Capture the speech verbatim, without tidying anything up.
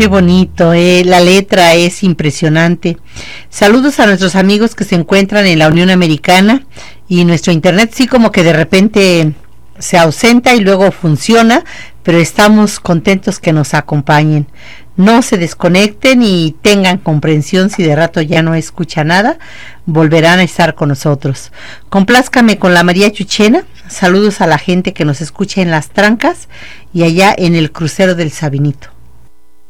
Qué bonito, eh, la letra es impresionante. Saludos a nuestros amigos que se encuentran en la Unión Americana y nuestro internet sí como que de repente se ausenta y luego funciona, pero estamos contentos que nos acompañen. No se desconecten y tengan comprensión si de rato ya no escucha nada, volverán a estar con nosotros. Complázcame con la María Chuchena. Saludos a la gente que nos escucha en Las Trancas y allá en el crucero del Sabinito.